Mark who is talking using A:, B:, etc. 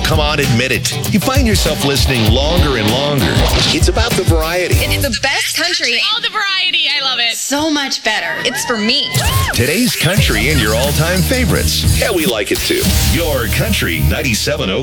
A: Come on, admit it. You find yourself listening longer and longer. It's about the variety.
B: It's the best country.
C: All the variety. I love it.
B: So much better. It's for me.
A: Today's country and your all-time favorites. Yeah, we like it too. Your Country 97.0